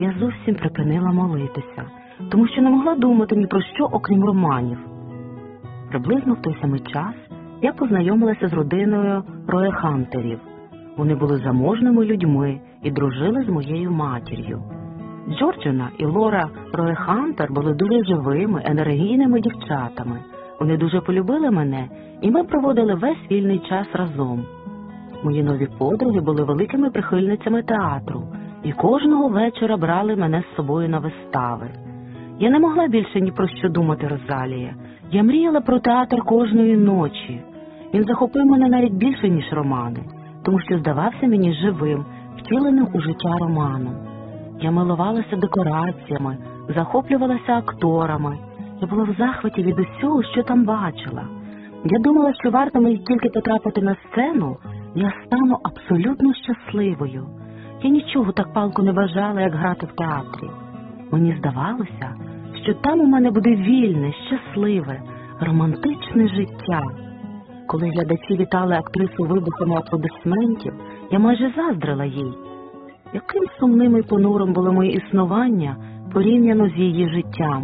я зовсім припинила молитися, тому що не могла думати ні про що, окрім романів. Приблизно в той самий час я познайомилася з родиною Роехантерів. Вони були заможними людьми і дружили з моєю матір'ю. Джорджина і Лора Роехантер були дуже живими, енергійними дівчатами. Вони дуже полюбили мене, і ми проводили весь вільний час разом. Мої нові подруги були великими прихильницями театру, і кожного вечора брали мене з собою на вистави. Я не могла більше ні про що думати, Розалія. Я мріяла про театр кожної ночі. Він захопив мене навіть більше, ніж романи, тому що здавався мені живим, втіленим у життя роману. Я милувалася декораціями, захоплювалася акторами. Я була в захваті від усього, що там бачила. Я думала, що варто мені тільки потрапити на сцену, я стану абсолютно щасливою. Я нічого так палко не бажала, як грати в театрі. Мені здавалося, що там у мене буде вільне, щасливе, романтичне життя. Коли глядачі вітали актрису вибухами аплодисментів, я майже заздрила їй. Яким сумним і понурим було моє існування порівняно з її життям.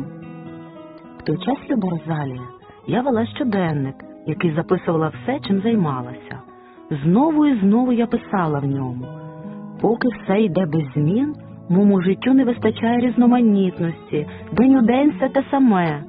В той час, люба Розалія, я вела щоденник, який записувала все, чим займалася. Знову і знову я писала в ньому. Поки все йде без змін, моєму життю не вистачає різноманітності, день у день все те саме.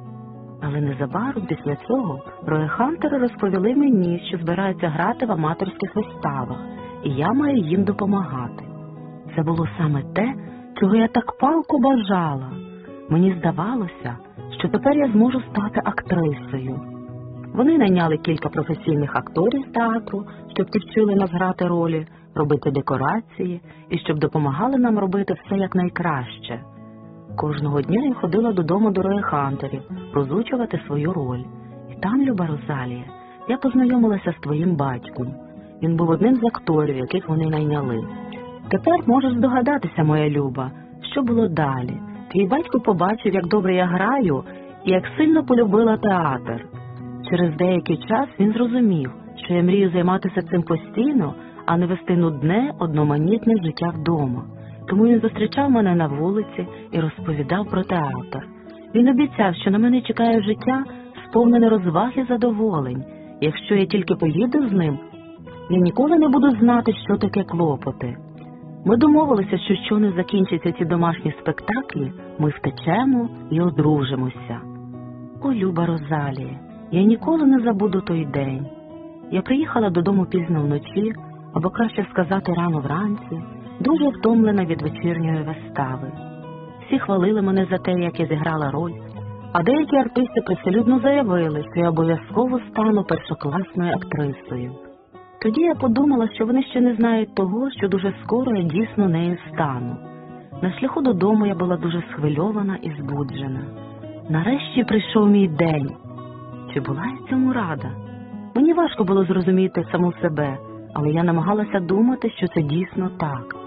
Але незабаром після цього Роехантери розповіли мені, що збираються грати в аматорських виставах, і я маю їм допомагати. Це було саме те, чого я так палко бажала. Мені здавалося, що тепер я зможу стати актрисою. Вони найняли кілька професійних акторів з театру, щоб ті вчили нас грати ролі, робити декорації і щоб допомагали нам робити все якнайкраще. Кожного дня я ходила додому до Роехантерів розучувати свою роль. І там, люба Розалія, я познайомилася з твоїм батьком. Він був одним з акторів, яких вони найняли. Тепер можеш здогадатися, моя люба, що було далі. Твій батько побачив, як добре я граю і як сильно полюбила театр. Через деякий час він зрозумів, що я мрію займатися цим постійно, а не вести нудне, одноманітне життя вдома. Тому він зустрічав мене на вулиці і розповідав про театр. Він обіцяв, що на мене чекає життя, сповнене розваг і задоволень. Якщо я тільки поїду з ним, я ніколи не буду знати, що таке клопоти. Ми домовилися, що щойно закінчаться ці домашні спектаклі, ми втечемо і одружимося. О, люба Розалія, я ніколи не забуду той день. Я приїхала додому пізно вночі, або краще сказати рано вранці, дуже втомлена від вечірньої вистави. Всі хвалили мене за те, як я зіграла роль, а деякі артисти привселюдно заявили, що я обов'язково стану першокласною актрисою. Тоді я подумала, що вони ще не знають того, що дуже скоро я дійсно нею стану. На шляху додому я була дуже схвильована і збуджена. Нарешті прийшов мій день. Чи була я цьому рада? Мені важко було зрозуміти саму себе, але я намагалася думати, що це дійсно так.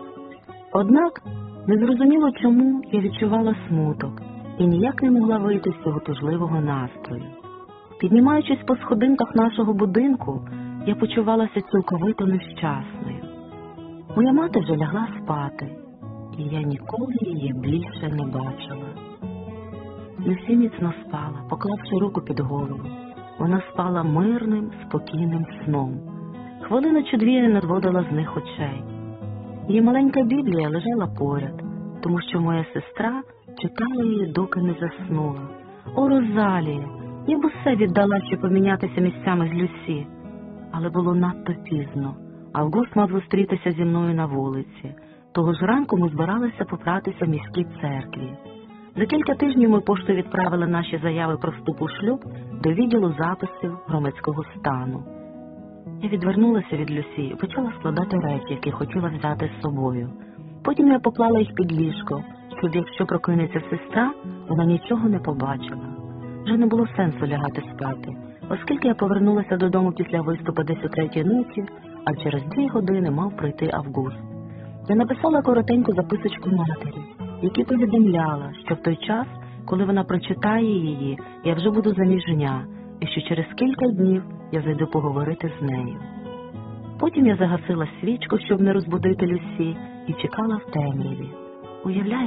Однак, незрозуміло чому, я відчувала смуток і ніяк не могла вийти з цього тужливого настрою. Піднімаючись по сходинках нашого будинку, я почувалася цілковито нещасною. Моя мати вже лягла спати, і я ніколи її більше не бачила. Люсі міцно спала, поклавши руку під голову. Вона спала мирним, спокійним сном. Хвилину чи дві не надводила з них очей. Її маленька Біблія лежала поряд, тому що моя сестра читала її, доки не заснула. О, Розалія, я б усе віддала, щоб помінятися місцями з Люсі. Але було надто пізно. Август мав зустрітися зі мною на вулиці. Того ж ранку ми збиралися попратися в міській церкві. За кілька тижнів ми поштою відправили наші заяви про вступ у шлюб до відділу записів громадського стану. Я відвернулася від Люсі і почала складати речі, які хотіла взяти з собою. Потім я поклала їх під ліжко, щоб якщо прокинеться сестра, вона нічого не побачила. Вже не було сенсу лягати спати, оскільки я повернулася додому після виступу десь о 3-й ночі, а через 2 години мав прийти Август. Я написала коротеньку записочку матері, які повідомляла, що в той час, коли вона прочитає її, я вже буду заміжня, і що через кілька днів я зайду поговорити з нею. Потім я загасила свічку, щоб не розбудити Люсі, і чекала в темряві. Уявляєш?